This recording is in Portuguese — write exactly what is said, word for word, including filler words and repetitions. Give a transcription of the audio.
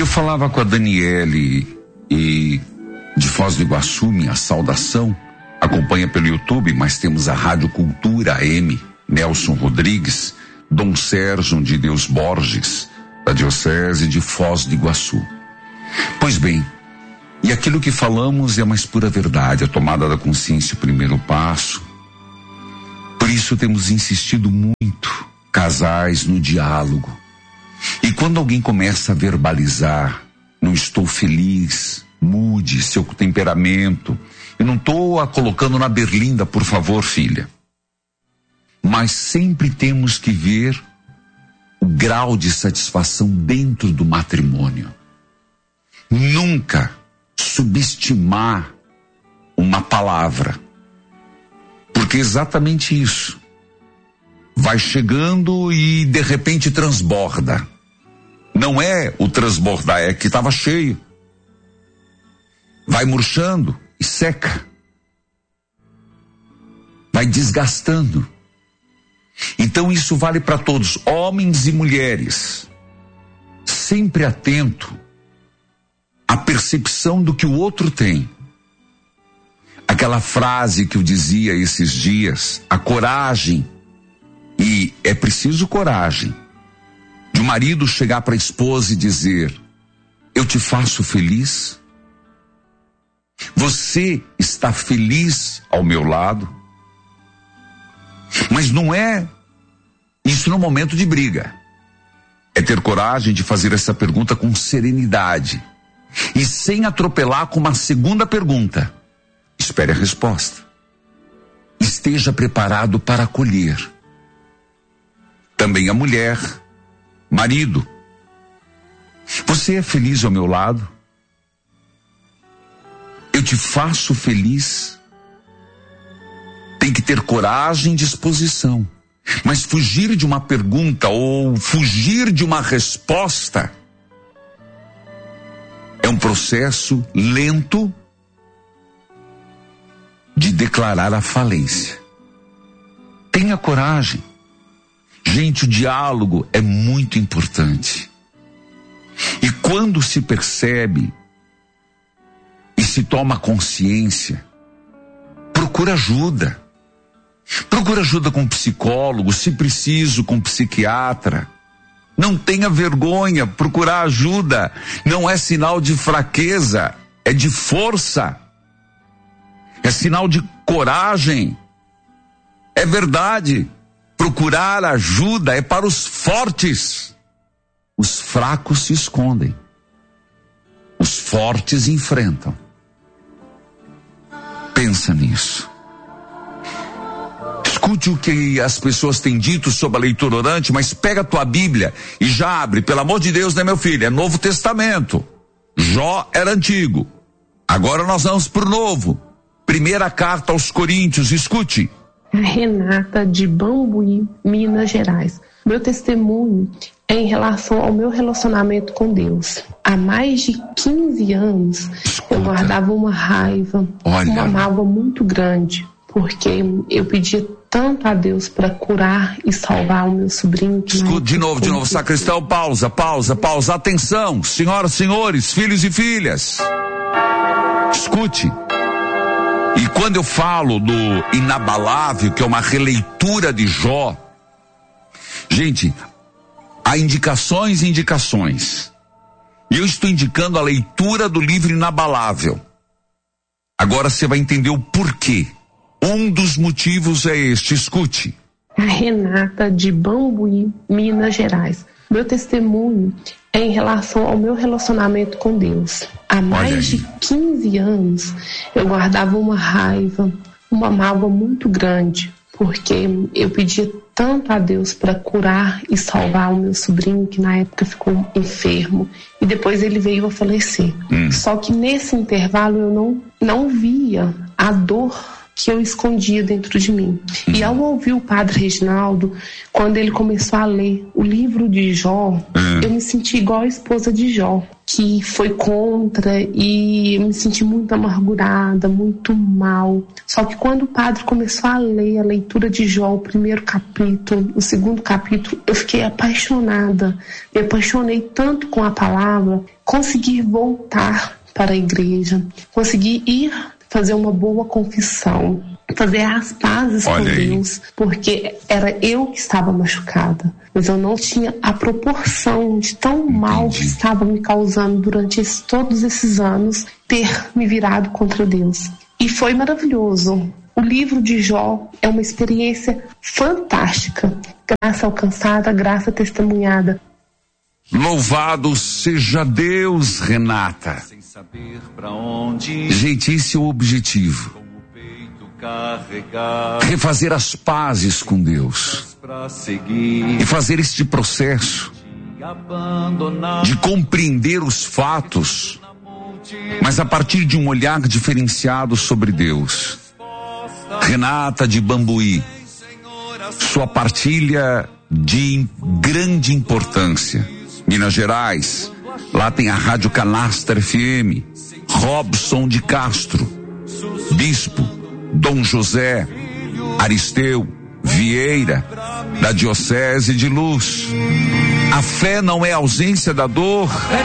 Eu falava com a Daniele e de Foz do Iguaçu, minha saudação, acompanha pelo YouTube, mas temos a Rádio Cultura A M, Nelson Rodrigues, Dom Sérgio de Deus Borges, da Diocese de Foz do Iguaçu. Pois bem, e aquilo que falamos é a mais pura verdade, a tomada da consciência, o primeiro passo. Por isso temos insistido muito, casais, no diálogo. E quando alguém começa a verbalizar, não estou feliz, mude seu temperamento. Eu não estou a colocando na berlinda, por favor, filha. Mas sempre temos que ver o grau de satisfação dentro do matrimônio. Nunca subestimar uma palavra. Porque é exatamente isso. Vai chegando e de repente transborda. Não é o transbordar, é que estava cheio. Vai murchando e seca. Vai desgastando. Então isso vale para todos, homens e mulheres. Sempre atento à percepção do que o outro tem. Aquela frase que eu dizia esses dias, a coragem, e é preciso coragem, de um marido chegar para a esposa e dizer: eu te faço feliz? Você está feliz ao meu lado? Mas não é isso no momento de briga. É ter coragem de fazer essa pergunta com serenidade e sem atropelar com uma segunda pergunta. Espere a resposta. Esteja preparado para acolher. Também a mulher, marido. Você é feliz ao meu lado? Eu te faço feliz? Tem que ter coragem e disposição. Mas fugir de uma pergunta ou fugir de uma resposta é um processo lento de declarar a falência. Tenha coragem. Gente, o diálogo é muito importante. E quando se percebe e se toma consciência, procura ajuda. Procura ajuda com psicólogo, se preciso, com psiquiatra. Não tenha vergonha, procurar ajuda não é sinal de fraqueza, é de força. É sinal de coragem. É verdade. Procurar ajuda é para os fortes. Os fracos se escondem. Os fortes enfrentam. Pensa nisso. Escute o que as pessoas têm dito sobre a leitura orante, mas pega a tua Bíblia e já abre, pelo amor de Deus, né, meu filho? É Novo Testamento. Jó era antigo. Agora nós vamos para o Novo. Primeira carta aos Coríntios, escute. Renata de Bambuí, Minas Gerais. Meu testemunho é em relação ao meu relacionamento com Deus. Há mais de quinze anos, Escuta. eu guardava uma raiva, Olha. uma mágoa muito grande, porque eu pedia tanto a Deus para curar e salvar o meu sobrinho. Que Escuta, de novo, de novo, sacristão, pausa, pausa, pausa, atenção, senhoras, senhores, filhos e filhas. Escute. E quando eu falo do inabalável, que é uma releitura de Jó, gente, há indicações e indicações. E eu estou indicando a leitura do livro Inabalável. Agora você vai entender o porquê. Um dos motivos é este, escute. A Renata de Bambuí, Minas Gerais. Meu testemunho é em relação ao meu relacionamento com Deus. Há mais de quinze anos eu guardava uma raiva, uma mágoa muito grande, porque eu pedia tanto a Deus para curar e salvar o meu sobrinho, que na época ficou enfermo, e depois ele veio a falecer. Hum. Só que nesse intervalo eu não, não via a dor que eu escondia dentro de mim. E ao ouvir o padre Reginaldo, quando ele começou a ler o livro de Jó, eu me senti igual a esposa de Jó, que foi contra, e eu me senti muito amargurada, muito mal. Só que quando o padre começou a ler a leitura de Jó, o primeiro capítulo, o segundo capítulo, eu fiquei apaixonada. Me apaixonei tanto com a palavra, consegui voltar para a igreja, consegui ir fazer uma boa confissão, fazer as pazes Olha com aí. Deus, porque era eu que estava machucada, mas eu não tinha a proporção de tão mal que estava me causando durante esse, todos esses anos ter me virado contra Deus. E foi maravilhoso. O livro de Jó é uma experiência fantástica. Graça alcançada, graça testemunhada. Louvado seja Deus, Renata. Gente, esse é o objetivo. Refazer as pazes com Deus. E fazer este processo de compreender os fatos, mas a partir de um olhar diferenciado sobre Deus. Renata de Bambuí, sua partilha de grande importância. Minas Gerais, lá tem a Rádio Canastra F M. Robson de Castro, Bispo, Dom José, Aristeu, Vieira, da Diocese de Luz. A fé não é ausência da dor.